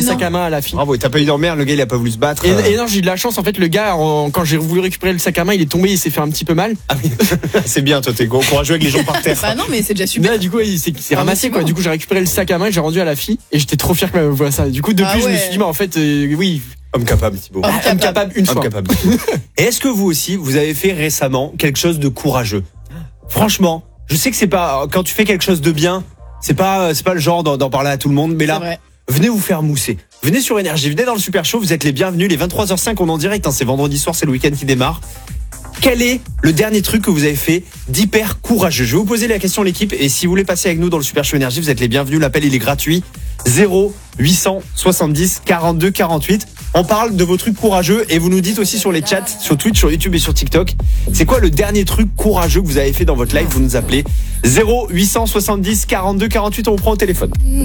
le sac à main à la fille. Bravo, t'as pas eu d'emmerde, le gars il a pas voulu se battre. Et non, j'ai eu de la chance, en fait, le gars, quand j'ai voulu récupérer le sac à main, il est tombé, il s'est fait un petit peu mal. Ah oui. C'est bien, toi t'es courageux avec les gens par terre. Bah non, mais c'est déjà super. Là, du coup, il s'est ramassé, quoi. bon. Du coup, j'ai récupéré le sac à main et j'ai rendu à la fille. Et j'étais trop fier qu'elle me voie ça. Du coup, depuis, je me suis dit, bah, en fait, oui. Homme capable, Thibaut. Homme capable une Homme fois. capable. Et est-ce que vous aussi, vous avez fait récemment quelque chose de courageux? Franchement, je sais que c'est pas, quand tu fais quelque chose de bien, c'est pas le genre d'en parler à tout le monde, mais là, venez vous faire mousser. Venez sur Énergie, venez dans le Super Show, vous êtes les bienvenus. Les 23h05, on est en direct, c'est vendredi soir, c'est le week-end qui démarre. Quel est le dernier truc que vous avez fait d'hyper courageux? Je vais vous poser la question, l'équipe, et si vous voulez passer avec nous dans le Super Show Énergie, vous êtes les bienvenus. L'appel, il est gratuit. 0870 42 48. On parle de vos trucs courageux et vous nous dites aussi sur les chats, sur Twitch, sur YouTube et sur TikTok, c'est quoi le dernier truc courageux que vous avez fait dans votre live? Vous nous appelez 0870 42 48, on vous prend au téléphone.